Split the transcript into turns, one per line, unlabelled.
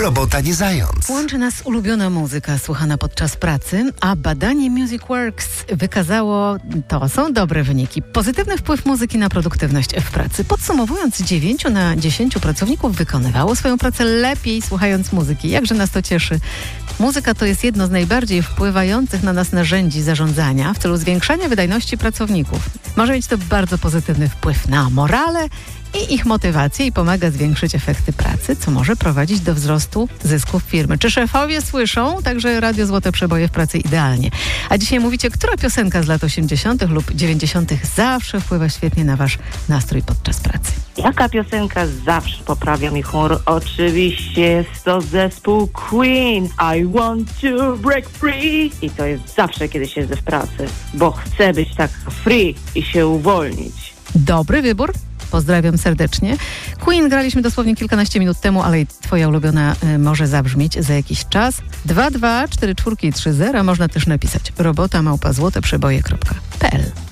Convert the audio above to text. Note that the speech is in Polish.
Robota nie zając.
Łączy nas ulubiona muzyka słuchana podczas pracy, a badanie MusicWorks wykazało, to są dobre wyniki, pozytywny wpływ muzyki na produktywność w pracy. Podsumowując, 9 na 10 pracowników wykonywało swoją pracę lepiej słuchając muzyki. Jakże nas to cieszy. Muzyka to jest jedno z najbardziej wpływających na nas narzędzi zarządzania w celu zwiększania wydajności pracowników. Może mieć to bardzo pozytywny wpływ na morale i ich motywację i pomaga zwiększyć efekty pracy, co może prowadzić do wzrostu zysków firmy. Czy szefowie słyszą? Także Radio Złote Przeboje w pracy idealnie. A dzisiaj mówicie, która piosenka z lat 80. lub 90. zawsze wpływa świetnie na wasz nastrój podczas pracy?
Jaka piosenka zawsze poprawia mi humor? Oczywiście jest to zespół Queen. I want to break free. I to jest zawsze, kiedy siedzę w pracy, bo chcę być tak free i się uwolnić.
Dobry wybór. Pozdrawiam serdecznie. Queen graliśmy dosłownie kilkanaście minut temu, ale i twoja ulubiona może zabrzmieć za jakiś czas. 224430 można też napisać robota@złoteprzeboje.pl